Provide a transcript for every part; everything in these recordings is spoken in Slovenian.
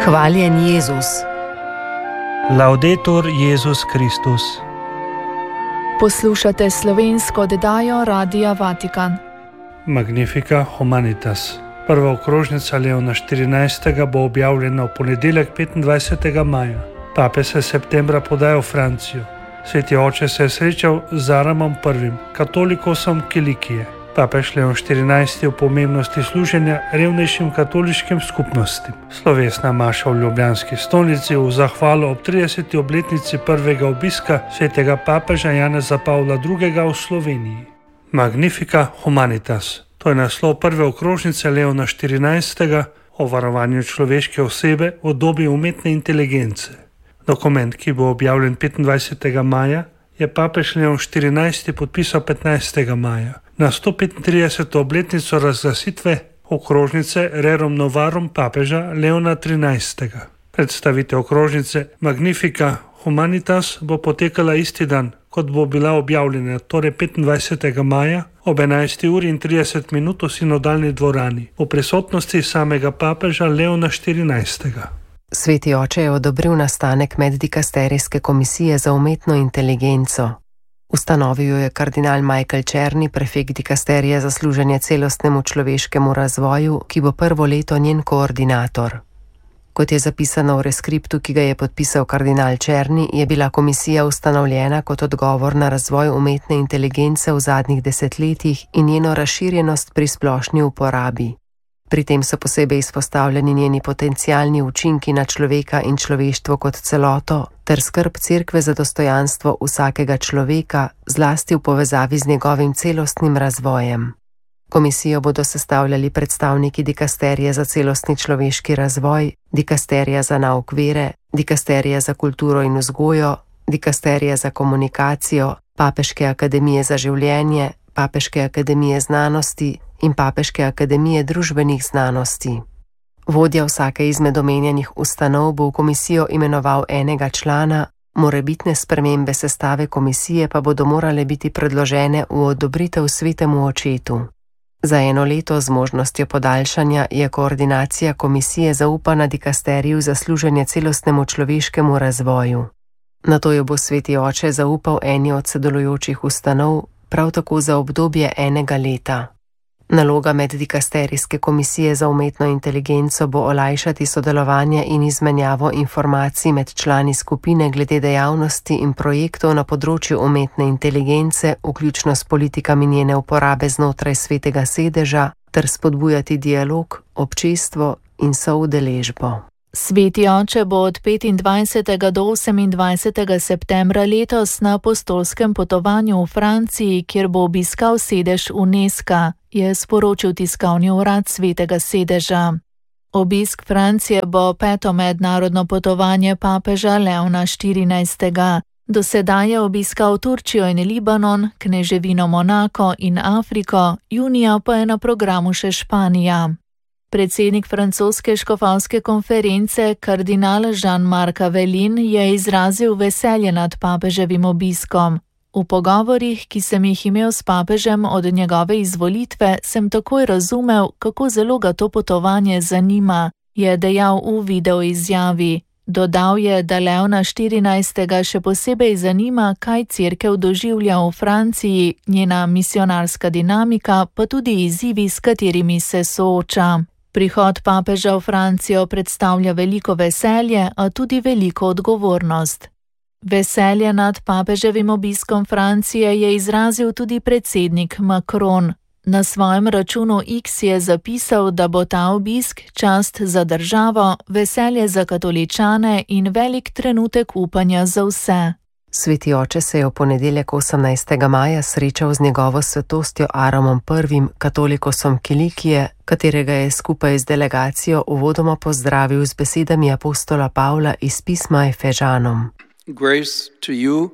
Hvaljen Jezus. Laudetur Jezus Kristus. Poslušate slovensko oddajo Radia Vatikan. Magnifica Humanitas. Prva okrožnica Leona XIV. Bo objavljena v ponedeljek 25. maja. Pape se septembra podajo v Francijo. Sveti oče se je srečal z Aramom I, katolikosom Kilikije. Papež Leon XIV. V pomembnosti služenja revnejšim katoliškim skupnostim. Slovesna maša v ljubljanski stolnici v zahvalo ob 30. obletnici prvega obiska svetega papeža Janeza Pavla II. V Sloveniji. Magnifica Humanitas. To je naslov prve okrožnice Leona XIV. O varovanju človeške osebe v dobi umetne inteligence. Dokument, ki bo objavljen 25. maja, je papež Leon XIV. Podpisal 15. maja. Na 135. obletnico razglasitve okrožnice Rerum Novarum papeža Leona XIII. Predstavitev okrožnice Magnifica Humanitas bo potekala isti dan, kot bo bila objavljena, torej 25. maja ob 11:30 v sinodalni dvorani, v prisotnosti samega papeža Leona XIV. Sveti oče je odobril nastanek meddikasterijske komisije za umetno inteligenco. Ustanovil jo je kardinal Michael Czerny, prefekt dikasterije za služenje celostnemu človeškemu razvoju, ki bo prvo leto njen koordinator. Kot je zapisano v reskriptu, ki ga je podpisal kardinal Czerny, je bila komisija ustanovljena kot odgovor na razvoj umetne inteligence v zadnjih desetletjih in njeno razširjenost pri splošni uporabi. Pri tem so posebej izpostavljeni njeni potencialni učinki na človeka in človeštvo kot celoto, ter skrb cerkve za dostojanstvo vsakega človeka, zlasti v povezavi z njegovim celostnim razvojem. Komisijo bodo sestavljali predstavniki dikasterije za celostni človeški razvoj, dikasterija za nauk vere, dikasterija za kulturo in vzgojo, dikasterija za komunikacijo, Papeške akademije za življenje, Papeške akademije znanosti in Papeške akademije družbenih znanosti. Vodja vsake izmed omenjenih ustanov bo v komisijo imenoval enega člana, morebitne spremembe sestave komisije pa bodo morale biti predložene v odobritev svetemu očetu. Za eno leto z možnostjo podaljšanja je koordinacija komisije zaupana dikasteriju za služenje celostnemu človeškemu razvoju. Nato jo bo sveti oče zaupal eni od sodelujočih ustanov, prav tako za obdobje enega leta. Naloga meddikasterijske komisije za umetno inteligenco bo olajšati sodelovanje in izmenjavo informacij med člani skupine glede dejavnosti in projektov na področju umetne inteligence, vključno s politikami njene uporabe znotraj svetega sedeža, ter spodbujati dialog, občestvo in soudeležbo. Sveti oče bo od 25. do 28. septembra letos na apostolskem potovanju v Franciji, kjer bo obiskal sedež UNESCO, je sporočil tiskovni urad svetega sedeža. Obisk Francije bo 5. mednarodno potovanje papeža Leona XIV. Do sedaj je obiskal Turčijo in Libanon, kneževino Monako in Afriko, junija pa je na programu še Španija. Predsednik francoske škofovske konference, kardinal Jean-Marc Aveline, je izrazil veselje nad papeževim obiskom. V pogovorih, ki sem jih imel s papežem od njegove izvolitve, sem takoj razumel, kako zelo ga to potovanje zanima, je dejal v video izjavi. Dodal je, da Leona XIV. Še posebej zanima, kaj cerkev doživlja v Franciji, njena misionarska dinamika, pa tudi izzivi, s katerimi se sooča. Prihod papeža v Francijo predstavlja veliko veselje, a tudi veliko odgovornost. Veselje nad papeževim obiskom Francije je izrazil tudi predsednik Macron. Na svojem računu X je zapisal, da bo ta obisk čast za državo, veselje za katoličane in velik trenutek upanja za vse. Sveti oče se je v ponedeljek 18. maja srečal z njegovo svetostjo Aramom I, katolikosom Kilikije, katerega je skupaj z delegacijo uvodoma pozdravil z besedami apostola Pavla iz pisma Efežanom. Grace to you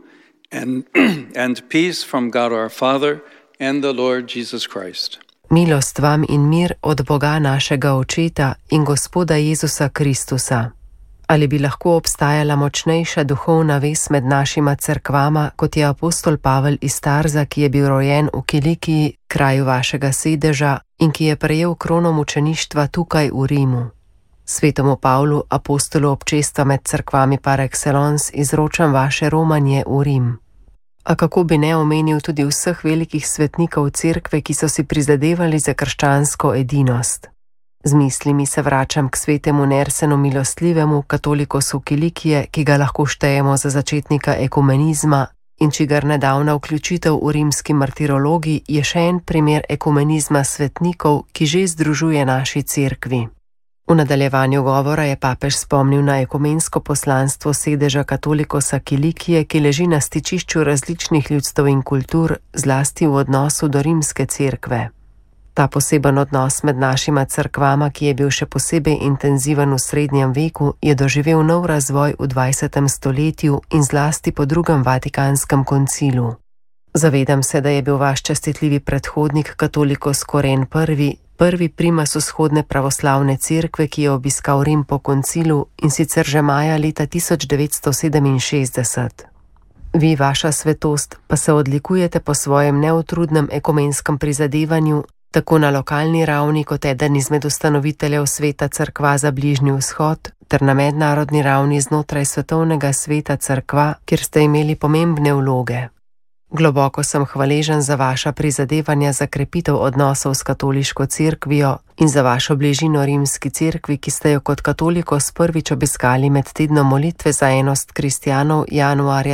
and peace from God our Father and the Lord Jesus Christ. Milost vam in mir od Boga našega Očeta in Gospoda Jezusa Kristusa. Ali bi lahko obstajala močnejša duhovna vez med našima cerkvama, kot je apostol Pavel iz Tarza, ki je bil rojen v Kilikiji, kraju vašega sedeža, in ki je prejel krono mučeništva tukaj v Rimu? Svetemu Pavlu, apostolu občestva med cerkvami par excellence, izročam vaše romanje v Rim. A kako bi ne omenil tudi vseh velikih svetnikov cerkve, ki so si prizadevali za krščansko edinost. Z mislimi se vračam k svetemu Nersenu Milostivemu, katolikosu Kilikije, ki ga lahko štejemo za začetnika ekumenizma in čigar nedavna vključitev v rimski martirologi je še en primer ekumenizma svetnikov, ki že združuje naši cerkvi. V nadaljevanju govora je papež spomnil na ekumensko poslanstvo sedeža katolikosa Kilikije, ki leži na stičišču različnih ljudstev in kultur, zlasti v odnosu do rimske cerkve. Ta poseben odnos med našima cerkvama, ki je bil še posebej intenziven v srednjem veku, je doživel nov razvoj v 20. stoletju in zlasti po drugem Vatikanskem koncilu. Zavedam se, da je bil vaš častitljivi predhodnik katolikos Koren prvi primas vzhodne pravoslavne cerkve, ki je obiskal Rim po koncilu in sicer že maja leta 1967. Vi, vaša svetost, pa se odlikujete po svojem neutrudnem ekumenskem prizadevanju, tako na lokalni ravni kot eden izmed ustanoviteljev sveta Cerkva za Bližnji vzhod, ter na mednarodni ravni znotraj svetovnega sveta Cerkva, kjer ste imeli pomembne vloge. Globoko sem hvaležen za vaša prizadevanja za krepitev odnosov s katoliško cerkvijo in za vašo bližino rimski cerkvi, ki ste jo kot katolikos prvič obiskali med tednom molitve za enost kristjanov januarja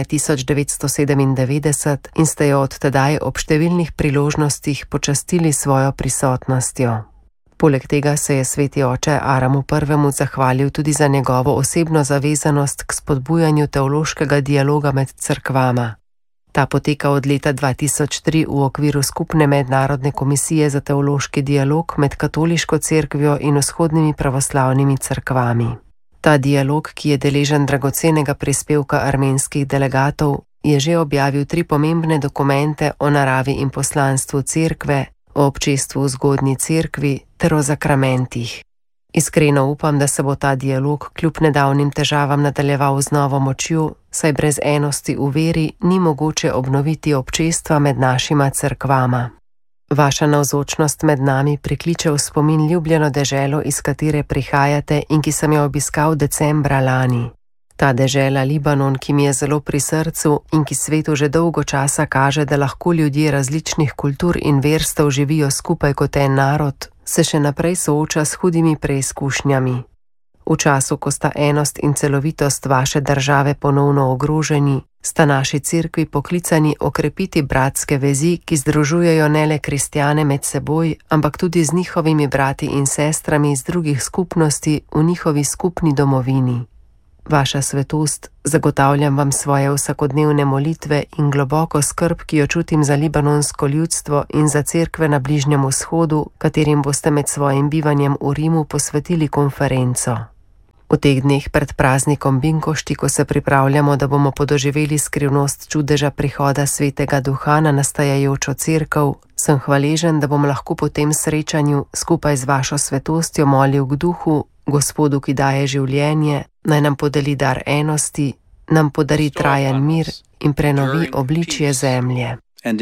1997 in ste jo od tedaj ob številnih priložnostih počastili svojo prisotnostjo. Poleg tega se je sveti oče Aramu I. zahvalil tudi za njegovo osebno zavezanost k spodbujanju teološkega dialoga med cerkvama. Ta poteka od leta 2003 v okviru skupne mednarodne komisije za teološki dialog med katoliško cerkvijo in vzhodnimi pravoslavnimi cerkvami. Ta dialog, ki je deležen dragocenega prispevka armenskih delegatov, je že objavil 3 pomembne dokumente o naravi in poslanstvu cerkve, o občestvu v zgodnji cerkvi ter o zakramentih. Iskreno upam, da se bo ta dialog kljub nedavnim težavam nadaljeval z novo močjo, saj brez enosti v veri ni mogoče obnoviti občestva med našima cerkvama. Vaša navzočnost med nami prikliče v spomin ljubljeno deželo, iz katere prihajate in ki sem jo obiskal decembra lani. Ta dežela Libanon, ki mi je zelo pri srcu in ki svetu že dolgo časa kaže, da lahko ljudje različnih kultur in verstev živijo skupaj kot en narod, se še naprej sooča s hudimi preizkušnjami. V času, ko sta enost in celovitost vaše države ponovno ogroženi, sta naši cerkvi poklicani okrepiti bratske vezi, ki združujejo ne le kristjane med seboj, ampak tudi z njihovimi brati in sestrami iz drugih skupnosti v njihovi skupni domovini. Vaša svetost, zagotavljam vam svoje vsakodnevne molitve in globoko skrb, ki jo čutim za libanonsko ljudstvo in za cerkve na Bližnjem vzhodu, katerim boste med svojim bivanjem v Rimu posvetili konferenco. V teh dneh pred praznikom Binkošti, ko se pripravljamo, da bomo podoživeli skrivnost čudeža prihoda Svetega Duha na nastajajočo cerkev, sem hvaležen, da bom lahko po tem srečanju skupaj z vašo svetostjo molil k Duhu, Gospodu, ki daje življenje, naj nam podeli dar enosti, nam podari trajen mir in prenovi obličje zemlje.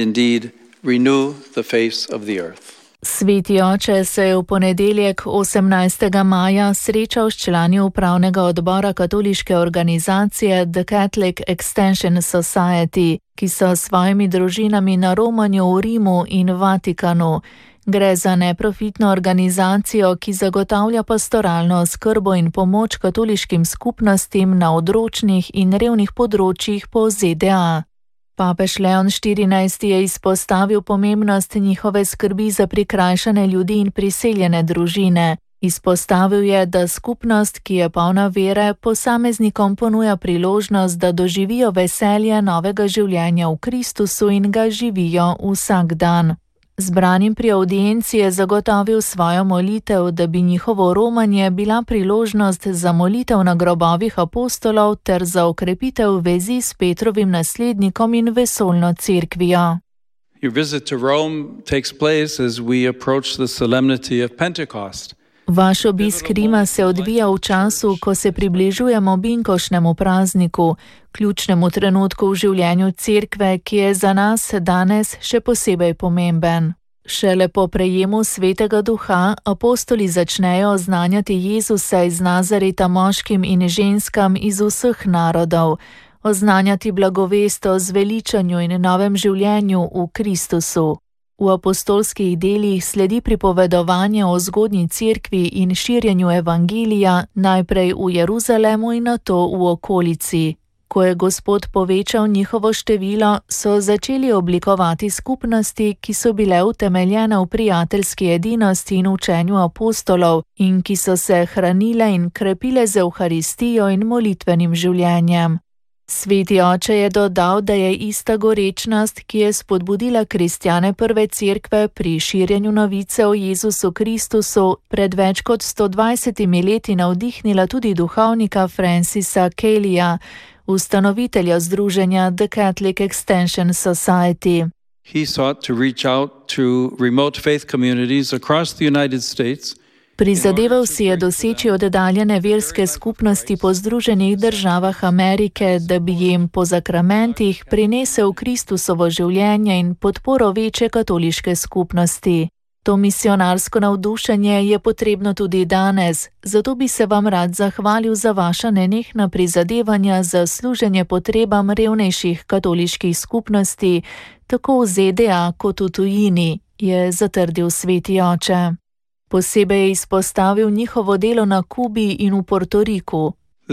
Sveti oče se je v ponedeljek 18. maja srečal s člani upravnega odbora katoliške organizacije The Catholic Extension Society, ki so s svojimi družinami na romanju v Rimu in Vatikanu. Gre za neprofitno organizacijo, ki zagotavlja pastoralno oskrbo in pomoč katoliškim skupnostim na odročnih in revnih področjih po ZDA. Papež Leon XIV je izpostavil pomembnost njihove skrbi za prikrajšane ljudi in priseljene družine. Izpostavil je, da skupnost, ki je polna vere, posameznikom ponuja priložnost, da doživijo veselje novega življenja v Kristusu in ga živijo vsak dan. Zbranim pri audienci je zagotovil svojo molitev, da bi njihovo romanje bila priložnost za molitev na grobovih apostolov ter za okrepitev vezi s Petrovim naslednikom in vesoljno cerkvijo. Your visit to Rome takes place as we approach the solemnity of Pentecost. Vaš obisk Rima se odvija v času, ko se približujemo binkošnemu prazniku, ključnemu trenutku v življenju cerkve, ki je za nas danes še posebej pomemben. Šele po prejemu Svetega Duha apostoli začnejo oznanjati Jezusa iz Nazareta moškim in ženskam iz vseh narodov, oznanjati blagovest o zveličanju in novem življenju v Kristusu. V apostolskih delih sledi pripovedovanje o zgodnji cerkvi in širjenju evangelija najprej v Jeruzalemu in nato v okolici. Ko je Gospod povečal njihovo število, so začeli oblikovati skupnosti, ki so bile utemeljene v prijateljski edinosti in učenju apostolov in ki so se hranile in krepile z Evharistijo in molitvenim življenjem. Sveti oče je dodal, da je ista gorečnost, ki je spodbudila kristjane prve cerkve pri širjenju novice o Jezusu Kristusu, pred več kot 120 leti navdihnila tudi duhovnika Francisa Kellyja, ustanovitelja združenja The Catholic Extension Society. He sought to reach out to remote faith communities across the United States. Prizadeval si je doseči oddaljene verske skupnosti po Združenih državah Amerike, da bi jim po zakramentih prinesel Kristusovo življenje in podporo večje katoliške skupnosti. To misionarsko navdušenje je potrebno tudi danes, zato bi se vam rad zahvalil za vaša nenehna prizadevanja za služenje potrebam revnejših katoliških skupnosti, tako v ZDA kot v tujini, je zatrdil sveti oče. Posebej je izpostavil njihovo delo na Kubi in v Portoriku.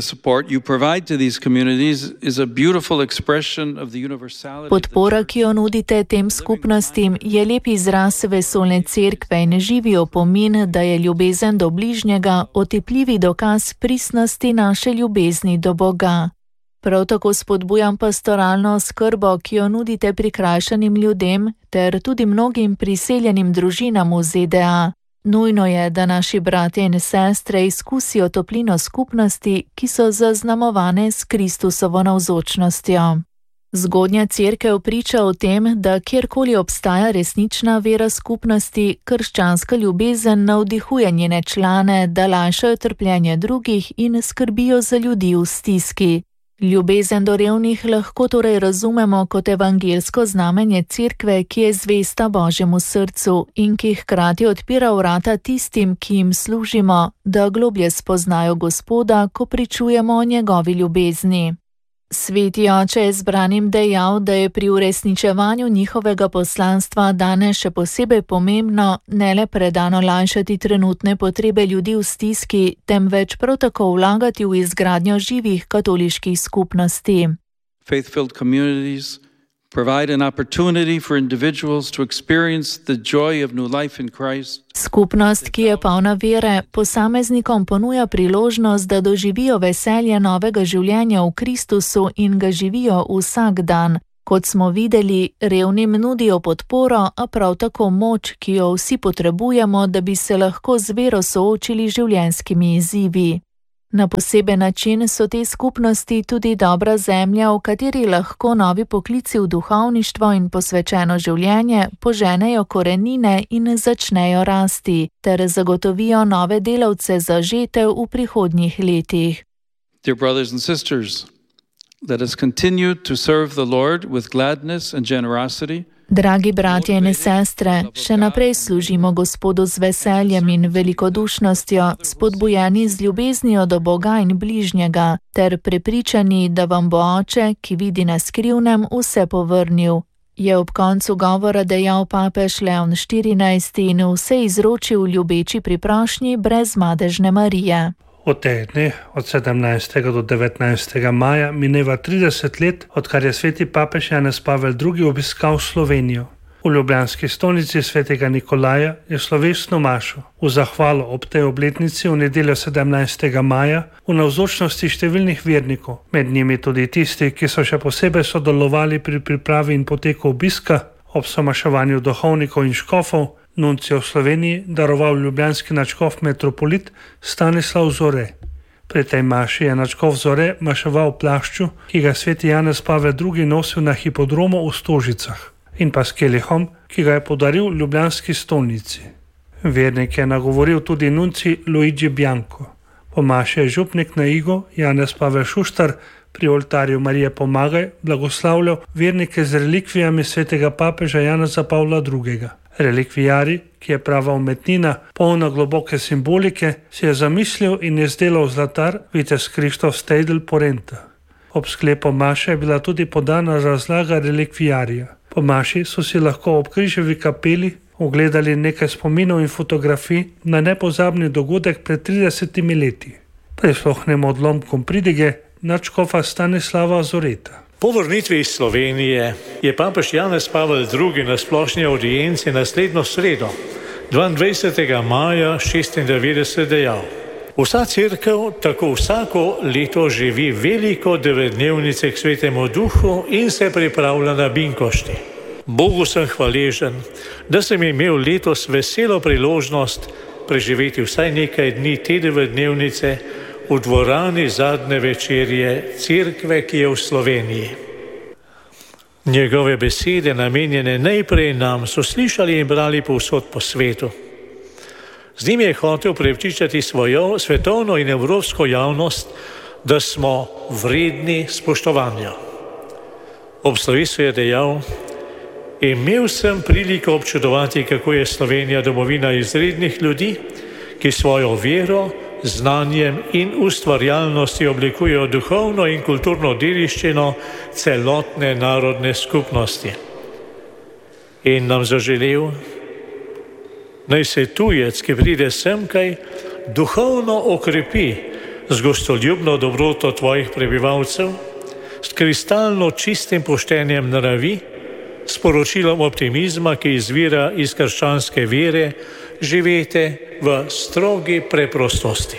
Podpora, ki jo nudite tem skupnostim, je lep izraz vesoljne cerkve in živi opomin, da je ljubezen do bližnjega otipljivi dokaz pristnosti naše ljubezni do Boga. Prav tako spodbujam pastoralno skrbo, ki jo nudite prikrajšanim ljudem ter tudi mnogim priseljenim družinam v ZDA. Nujno je, da naši bratje in sestre izkusijo toplino skupnosti, ki so zaznamovane s Kristusovo navzočnostjo. Zgodnja cerkev priča o tem, da kjerkoli obstaja resnična vera skupnosti, krščanska ljubezen navdihuje njene člane, da lajšajo trpljenje drugih in skrbijo za ljudi v stiski. Ljubezen do revnih lahko torej razumemo kot evangelsko znamenje cerkve, ki je zvesta Božjemu srcu in ki hkrati odpira vrata tistim, ki jim služimo, da globlje spoznajo Gospoda, ko pričujemo o njegovi ljubezni. Sveti oče je zbranim dejal, da je pri uresničevanju njihovega poslanstva danes še posebej pomembno ne le predano lajšati trenutne potrebe ljudi v stiski, temveč prav tako vlagati v izgradnjo živih katoliških skupnosti. Faith-filled communities provide an opportunity for individuals to experience the joy of new life in Christ. Skupnost, ki je polna vere, posameznikom ponuja priložnost, da doživijo veselje novega življenja v Kristusu in ga živijo vsak dan. Kot smo videli, revnim nudijo podporo, a prav tako moč, ki jo vsi potrebujemo, da bi se lahko z vero soočili življenjskimi izzivi. Na poseben način so te skupnosti tudi dobra zemlja, v kateri lahko novi poklici v duhovništvo in posvečeno življenje poženejo korenine in začnejo rasti, ter zagotovijo nove delavce za žetev v prihodnjih letih. Dear brothers and sisters, let us continue to serve the Lord with gladness and generosity. Dragi bratje in sestre, še naprej služimo Gospodu z veseljem in velikodušnostjo, spodbujeni z ljubeznijo do Boga in bližnjega, ter prepričani, da vam bo Oče, ki vidi na skrivnem, vse povrnil. Je ob koncu govora dejal papež Leon XIV in vse izročil ljubeči pri prošnji brez madežne Marije. V teh dneh, od 17. do 19. maja, mineva 30 let, odkar je sveti papež Janez Pavel II. Obiskal Slovenijo. V ljubljanski stolnici svetega Nikolaja je slovesno mašo v zahvalo ob tej obletnici v nedeljo 17. maja v navzočnosti številnih vernikov, med njimi tudi tisti, ki so še posebej sodelovali pri pripravi in poteku obiska, ob somaševanju duhovnikov in škofov, nuncijo v Sloveniji daroval ljubljanski nadškof metropolit Stanislav Zore. Pri tej maši je nadškof Zore maševal v plašču, ki ga sveti Janez Pavel II. Nosil na hipodromu v Stožicah, in pa s kelihom, ki ga je podaril ljubljanski stolnici. Vernik je nagovoril tudi nunci Luigi Bianco. Po maši je župnik na Igu Janez Pavel Šuštar pri oltarju Marije Pomagaj blagoslavljal vernike z relikvijami svetega papeža Janeza Pavla II. Relikvijarij, ki je prava umetnina, polna globoke simbolike, si je zamislil in izdelal zlatar vitez Krištof Steidl Porenta. Ob sklepu maše je bila tudi podana razlaga relikvijarija. Po maši so si lahko ob križevi kapeli ogledali nekaj spominov in fotografij na nepozabni dogodek pred 30 leti. Prisluhnemo odlomkom pridige nadškofa Stanislava Zoreta. Po vrnitvi iz Slovenije je papež Janez Pavel II. Na splošni audienci naslednjo sredo, 22. maja 1996 dejal: Vsa cerkev tako vsako leto živi veliko devetdnevnice k Svetemu Duhu in se pripravlja na binkošti. Bogu sem hvaležen, da sem imel letos veselo priložnost preživeti vsaj nekaj dni te devetdnevnice v dvorani zadnje večerje cerkve, ki je v Sloveniji. Njegove besede, namenjene najprej nam, so slišali in brali povsod po svetu. Z njim je hotel prepričati svojo svetovno in evropsko javnost, da smo vredni spoštovanja. Ob slovesu je dejal: Imel sem priliko občudovati, kako je Slovenija domovina izrednih ljudi, ki svojo vero, znanjem in ustvarjalnostjo oblikujejo duhovno in kulturno dediščino celotne narodne skupnosti. In nam zaželel, naj se tujec, ki pride semkaj, duhovno okrepi z gostoljubno dobroto tvojih prebivalcev, s kristalno čistim poštenjem naravi, s poročilom optimizma, ki izvira iz krščanske vere, živete v strogi preprostosti.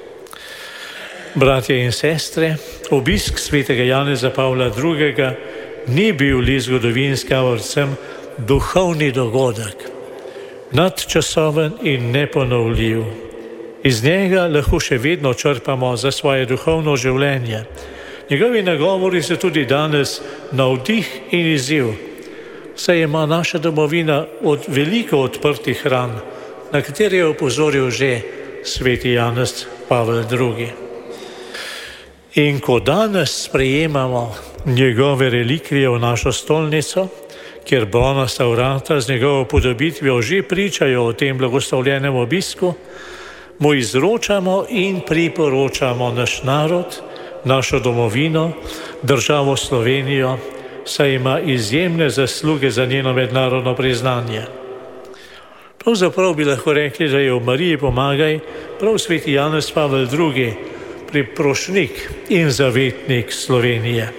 Bratje in sestre, obisk svetega Janeza Pavla II. Ni bil le zgodovinski, predvsem duhovni dogodek, nadčasoven in neponovljiv. Iz njega lahko še vedno črpamo za svoje duhovno življenje. Njegovi nagovori so tudi danes navdih in izziv, saj ima naša domovina veliko odprtih ran, na katere je opozoril že sveti Janez Pavel II. In ko danes sprejemamo njegove relikvije v našo stolnico, kjer bronasta vrata z njegovo podobitvijo že pričajo o tem blagoslovljenem obisku, mu izročamo in priporočamo naš narod, našo domovino, državo Slovenijo, saj ima izjemne zasluge za njeno mednarodno priznanje. Pravzaprav bi lahko rekli, da je v Mariji pomagaj prav sveti Janez Pavel II. Priprošnik in zavetnik Slovenije.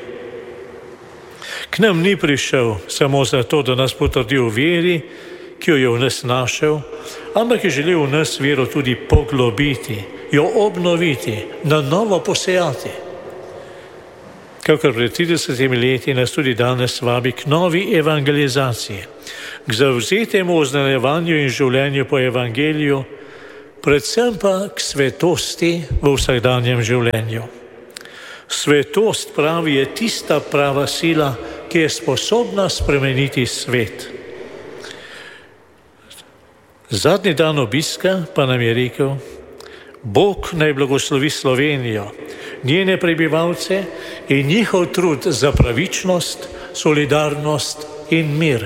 K nam ni prišel samo zato, da nas potrdi v veri, ki jo je v nas našel, ampak je želel v nas vero tudi poglobiti, jo obnoviti, na novo posejati. Kakor pred 30 leti nas tudi danes vabi k novi evangelizaciji, k zavzetemu oznanjevanju in življenju po evangeliju, predvsem pa k svetosti v vsakdanjem življenju. Svetost, pravi, je tista prava sila, ki je sposobna spremeniti svet. Zadnji dan obiska pa nam je rekel: Bog naj blagoslovi Slovenijo, njene prebivalce in njihov trud za pravičnost, solidarnost in mir.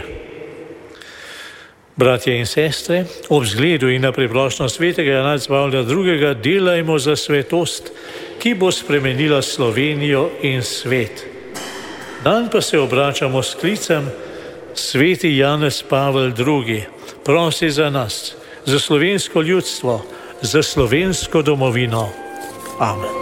Bratje in sestre, ob zgledu in na priplošnost svetega Janeza Pavla II. Delajmo za svetost, ki bo spremenila Slovenijo in svet. Dan pa se obračamo s klicem: Sveti Janez Pavel II. Prosi za nas, za slovensko ljudstvo, za slovensko domovino. Amen.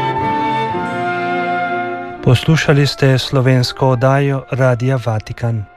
Poslušali ste slovensko oddajo Radia Vatikan.